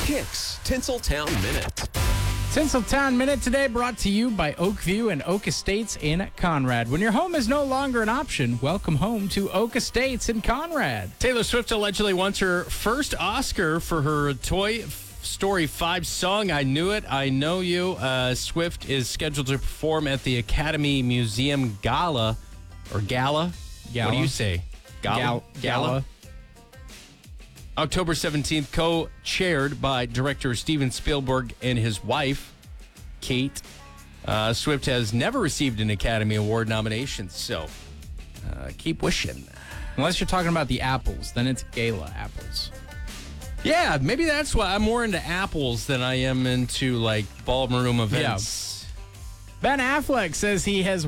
Kicks Tinseltown Minute. Tinseltown Minute today brought to you by Oakview and Oak Estates in Conrad. When your home is no longer an option, welcome home to Oak Estates in Conrad. Taylor Swift allegedly wants her first Oscar for her Toy Story 5 song, I Knew It, I Know You. Swift is scheduled to perform at the Academy Museum Gala. What do you say? Gala. October 17th, co-chaired by director Steven Spielberg and his wife, Kate. Swift has never received an Academy Award nomination, so keep wishing. Unless you're talking about the apples, then it's Gala apples. Yeah, maybe that's why I'm more into apples than I am into, like, ballroom events. Ben Affleck says he has